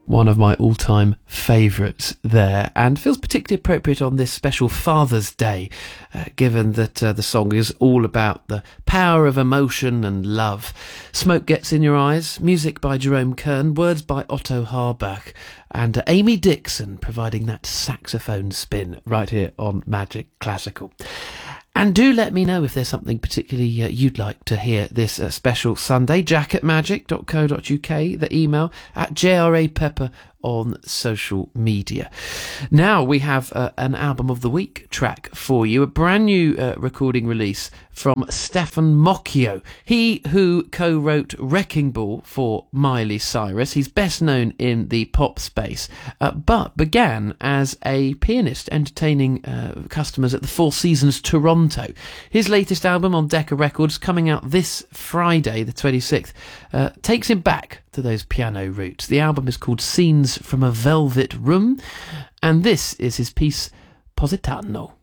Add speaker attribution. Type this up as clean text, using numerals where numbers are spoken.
Speaker 1: One of my all-time favourites there, and feels particularly appropriate on this special Father's Day, given that the song is all about the power of emotion and love. Smoke Gets in Your Eyes, music by Jerome Kern, words by Otto Harbach, and Amy Dixon providing that saxophone spin right here on Magic Classical. And do let me know if there's something particularly you'd like to hear this special Sunday. jack@magic.co.uk, the email, at JRAPepper on social media. Now we have an Album of the Week track for you, a brand new recording release from Stefan Mocchio. He who co-wrote Wrecking Ball for Miley Cyrus. He's best known in the pop space, but began as a pianist entertaining customers at the Four Seasons Toronto. His latest album on Decca Records, coming out this Friday the 26th, takes him back to those piano roots. The album is called Scenes from a Velvet Room, and this is his piece Positano.